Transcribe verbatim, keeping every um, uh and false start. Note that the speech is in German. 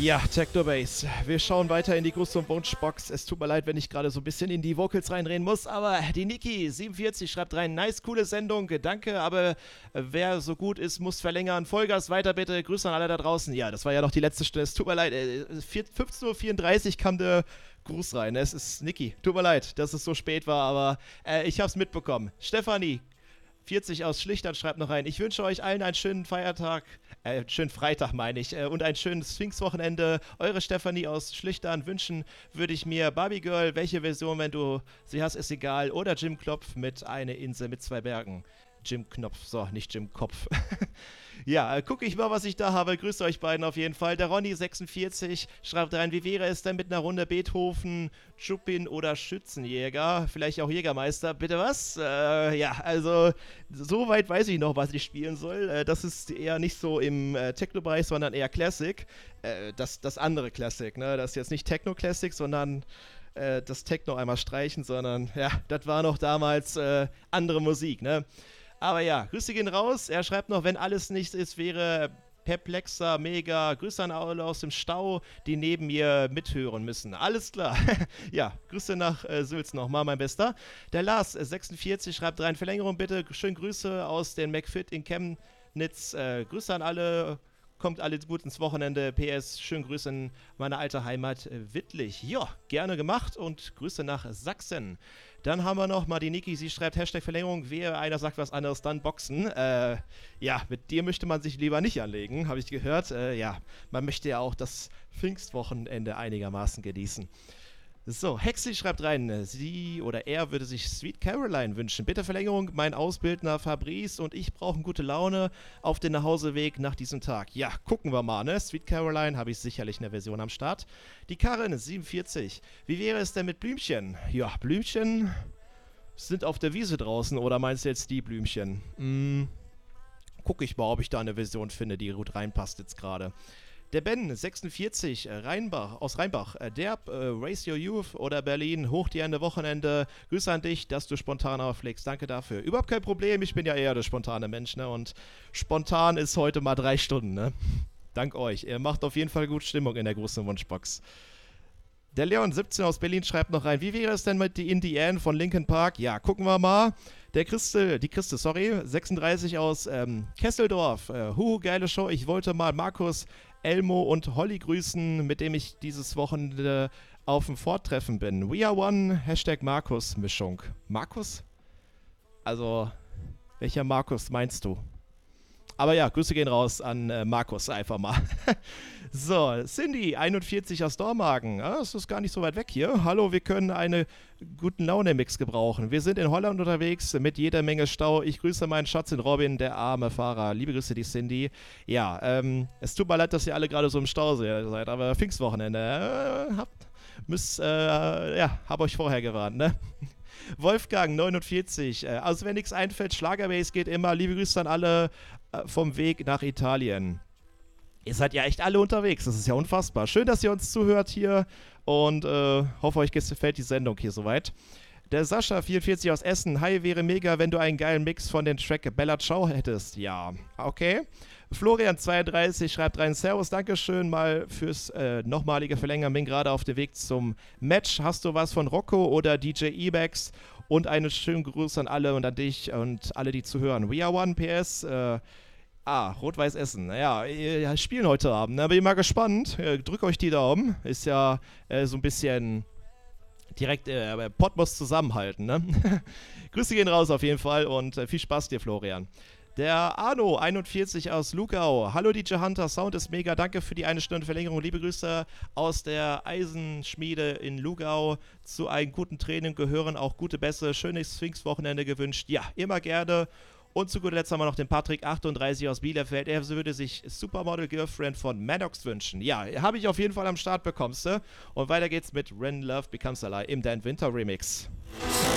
Ja, Technobase. Wir schauen weiter in die Gusto und Wunschbox. Es tut mir leid, wenn ich gerade so ein bisschen in die Vocals reinreden muss, aber die Niki siebenundvierzig schreibt rein, nice, coole Sendung, danke, aber wer so gut ist, muss verlängern. Vollgas, weiter bitte, Grüße an alle da draußen. Ja, das war ja noch die letzte Stunde, es tut mir leid, fünfzehn Uhr vierunddreißig kam der Gruß rein. Es ist Niki, tut mir leid, dass es so spät war, aber äh, ich hab's mitbekommen. Stefanie, vierzig aus Schlichtern schreibt noch rein. Ich wünsche euch allen einen schönen Feiertag, äh, schönen Freitag meine ich, äh, und ein schönes Pfingstwochenende. Eure Stefanie aus Schlichtern. Wünschen würde ich mir Barbie Girl, welche Version, wenn du sie hast, ist egal. Oder Jim Klopf mit Eine Insel mit zwei Bergen. Jim Knopf, so, nicht Jim Kopf. Ja, äh, gucke ich mal, was ich da habe. Grüße euch beiden auf jeden Fall. Der Ronny sechsundvierzig schreibt rein, wie wäre es denn mit einer Runde Beethoven, Chopin oder Schützenjäger? Vielleicht auch Jägermeister. Bitte was? Äh, ja, also so weit weiß ich noch, was ich spielen soll. Äh, das ist eher nicht so im äh, Techno-Bereich, sondern eher Classic. Äh, das, das andere Classic, ne? Das ist jetzt nicht Techno-Classic, sondern äh, das Techno einmal streichen, sondern ja, das war noch damals äh, andere Musik, ne? Aber ja, Grüße gehen raus. Er schreibt noch, wenn alles nichts ist, wäre perplexer, mega. Grüße an alle aus dem Stau, die neben mir mithören müssen. Alles klar. Ja, Grüße nach äh, Sülz nochmal, mein Bester. Der Lars, äh, sechsundvierzig, schreibt rein, Verlängerung bitte. Schöne Grüße aus den McFit in Chemnitz. Äh, Grüße an alle. Kommt alle gut ins Wochenende. P S, schönen Grüße in meine alte Heimat äh, Wittlich. Ja, gerne gemacht und Grüße nach Sachsen. Dann haben wir noch mal die Niki, sie schreibt Hashtag Verlängerung, wer einer sagt was anderes, dann Boxen. Äh, ja, mit dir möchte man sich lieber nicht anlegen, habe ich gehört. Äh, ja, man möchte ja auch das Pfingstwochenende einigermaßen genießen. So, Hexi schreibt rein, sie oder er würde sich Sweet Caroline wünschen. Bitte Verlängerung, mein Ausbildner Fabrice und ich brauchen gute Laune auf den Nachhauseweg nach diesem Tag. Ja, gucken wir mal, ne? Sweet Caroline habe ich sicherlich eine Version am Start. Die Karin, siebenundvierzig. Wie wäre es denn mit Blümchen? Ja, Blümchen sind auf der Wiese draußen, oder meinst du jetzt die Blümchen? Hm, gucke ich mal, ob ich da eine Version finde, die gut reinpasst jetzt gerade. Der Ben, sechsundvierzig, äh, Rheinbach, aus Rheinbach, äh, Derb, äh, Race Your Youth oder Berlin, hoch dir Ende Wochenende. Grüße an dich, dass du spontan auflegst. Danke dafür. Überhaupt kein Problem, ich bin ja eher der spontane Mensch, ne? Und spontan ist heute mal drei Stunden, ne? Dank euch. Ihr macht auf jeden Fall gut Stimmung in der großen Wunschbox. Der Leon, siebzehn aus Berlin, schreibt noch rein, wie wäre es denn mit die Indiane von Linkin Park? Ja, gucken wir mal. Der Christel, die Christel, sorry, sechsunddreißig aus ähm, Kesseldorf. Äh, hu, geile Show. Ich wollte mal Markus, Elmo und Holly grüßen, mit dem ich dieses Wochenende auf dem Forttreffen bin. We are one, Hashtag Markus-Mischung. Markus? Also, welcher Markus meinst du? Aber ja, Grüße gehen raus an äh, Markus einfach mal. So, Cindy, einundvierzig aus Dormagen. Ah, das ist gar nicht so weit weg hier. Hallo, wir können einen guten Laune-Mix gebrauchen. Wir sind in Holland unterwegs mit jeder Menge Stau. Ich grüße meinen Schatz in Robin, der arme Fahrer. Liebe Grüße, die Cindy. Ja, ähm, es tut mir leid, dass ihr alle gerade so im Stau seid, aber Pfingstwochenende. Äh, habt, müsst, äh, ja, hab euch vorher gewarnt, ne? Wolfgang, neunundvierzig. Äh, also wenn nichts einfällt, Schlagerbase geht immer. Liebe Grüße an alle äh, vom Weg nach Italien. Ihr seid ja echt alle unterwegs. Das ist ja unfassbar. Schön, dass ihr uns zuhört hier und äh, hoffe, euch gefällt die Sendung hier soweit. Der Sascha, vierundvierzig aus Essen. Hi, wäre mega, wenn du einen geilen Mix von den Track Bella Ciao hättest. Ja, okay. Florian, zweiunddreißig, schreibt rein, Servus, Dankeschön mal fürs äh, nochmalige Verlängern. Bin gerade auf dem Weg zum Match. Hast du was von Rocco oder D J Ebax? Und einen schönen Gruß an alle und an dich und alle, die zuhören. We are one, P S. Äh, ah, Rot-Weiß Essen. Ja, wir spielen heute Abend. Da bin ich mal gespannt. Drückt euch die Daumen. Ist ja äh, so ein bisschen direkt äh, Pott muss zusammenhalten, ne? Grüße gehen raus auf jeden Fall und äh, viel Spaß dir, Florian. Der Arno, einundvierzig aus Lugau. Hallo D J Hunter, Sound ist mega. Danke für die eine Stunde Verlängerung. Liebe Grüße aus der Eisenschmiede in Lugau. Zu einem guten Training gehören auch gute Bässe. Schönes Pfingstwochenende gewünscht. Ja, immer gerne. Und zu guter Letzt haben wir noch den Patrick, achtunddreißig aus Bielefeld. Er würde sich Supermodel Girlfriend von Maddox wünschen. Ja, habe ich auf jeden Fall am Start, bekommst du. Und weiter geht's mit When Love Becomes a Lie im Dan Winter Remix.